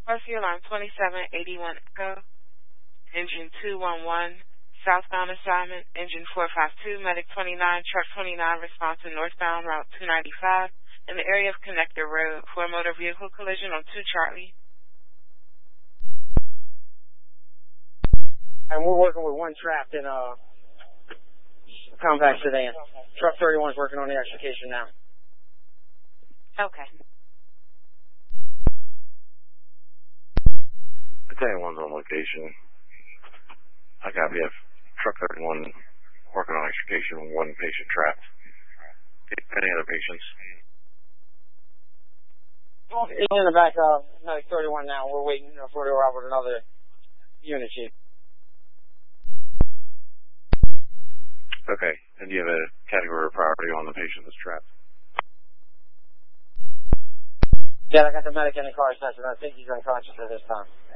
Rescue Alarm 2781 Echo, Engine 211, southbound assignment, Engine 452, Medic 29, Truck 29, response to northbound Route 295 in the area of Connector Road for a motor vehicle collision on 2 Charlie. And we're working with one trapped in a compact sedan. Truck 31 is working on the extrication now. Okay. Battalion 1's on location. I copy F. Truck 31 working on extrication, 1 patient trapped. Any other patients? He's in the back of Medic 31 now. We're waiting for the arrival of another unit chief. Okay. And do you have a category of priority on the patient that's trapped? Yeah, I got the medic in the car session. I think he's unconscious at this time.